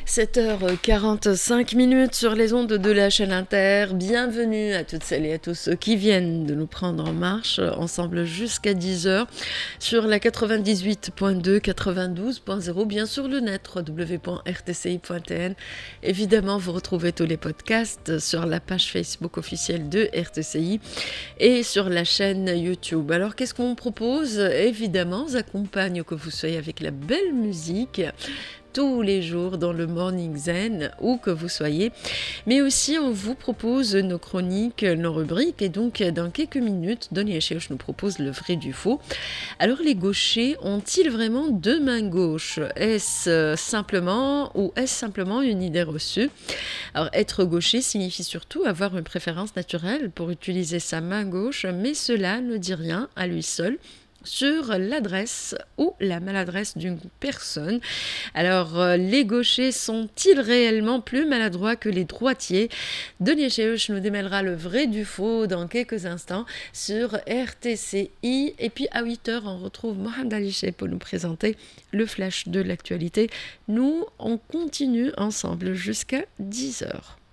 7h45 sur les ondes de la chaîne Inter. Bienvenue à toutes celles et à tous ceux qui viennent de nous prendre en marche ensemble jusqu'à 10h sur la 98.2, 92.0, bien sûr le net www.rtci.tn. Évidemment, vous retrouvez tous les podcasts sur la page Facebook officielle de RTCI et sur la chaîne YouTube. Alors, qu'est-ce qu'on propose? Évidemment, on accompagne que vous soyez avec la belle musique tous les jours dans le Morning Zen, où que vous soyez. Mais aussi, on vous propose nos chroniques, nos rubriques. Et donc, dans quelques minutes, Denis Echeuch nous propose le vrai du faux. Alors, les gauchers ont-ils vraiment deux mains gauches? Est-ce simplement une idée reçue? Alors, être gaucher signifie surtout avoir une préférence naturelle pour utiliser sa main gauche, mais cela ne dit rien à lui seul sur l'adresse ou la maladresse d'une personne. Alors, les gauchers sont-ils réellement plus maladroits que les droitiers? Denis Echeuch nous démêlera le vrai du faux dans quelques instants sur RTCI. Et puis à 8h, on retrouve Mohamed Ali pour nous présenter le flash de l'actualité. Nous, on continue ensemble jusqu'à 10h.